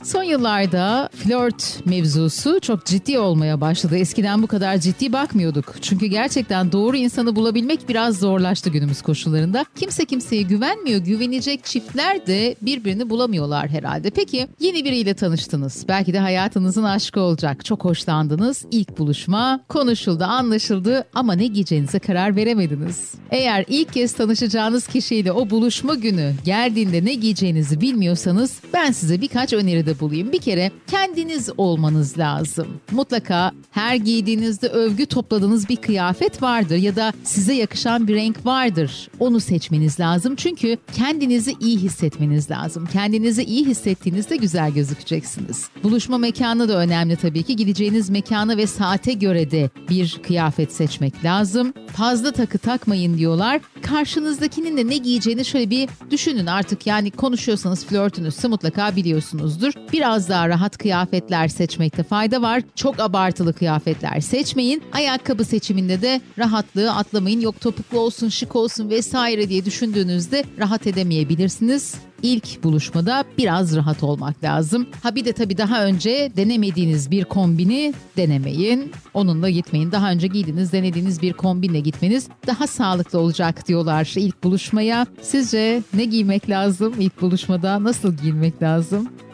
Son yıllarda flört mevzusu çok ciddi olmaya başladı. Eskiden bu kadar ciddi bakmıyorduk. Çünkü gerçekten doğru insanı bulabilmek biraz zorlaştı günümüz koşullarında. Kimse kimseye güvenmiyor. Güvenecek çiftler de birbirini bulamıyorlar herhalde. Peki yeni biriyle tanıştınız. Belki de hayatınızın aşkı olacak. Çok hoşlandınız. İlk buluşma konuşuldu, anlaşıldı ama ne giyeceğinize karar veremediniz. Eğer ilk kez tanışacağınız kişiyle o buluşma günü geldiğinde ne giyeceğinizi bilmiyorsanız ben size birkaç öneride bulayım. Bir kere kendiniz olmanız lazım. Mutlaka her giydiğinizde övgü topladığınız bir kıyafet vardır ya da size yakışan bir renk vardır. Onu seçmeniz lazım çünkü kendinizi iyi hissetmeniz lazım. Kendinizi iyi hissettiğinizde güzel gözükeceksiniz. Buluşma mekanı da önemli tabii ki. Gideceğiniz mekana ve saate göre de bir kıyafet seçmek lazım. Fazla takı takmayın diyorlar. Karşınızdakinin de ne giyeceğini şöyle bir düşünün artık, yani konuşuyorsanız flörtünüzse mutlaka biliyorsunuzdur. Biraz daha rahat kıyafetler seçmekte fayda var. Çok abartılı kıyafetler seçmeyin. Ayakkabı seçiminde de rahatlığı atlamayın. Yok topuklu olsun, şık olsun vesaire diye düşündüğünüzde rahat edemeyebilirsiniz. İlk buluşmada biraz rahat olmak lazım. Bir de tabii daha önce denemediğiniz bir kombini denemeyin. Onunla gitmeyin. Daha önce giydiğiniz, denediğiniz bir kombinle gitmeniz daha sağlıklı olacak diyorlar ilk buluşmaya. Sizce ne giymek lazım ilk buluşmada? Nasıl giyinmek lazım?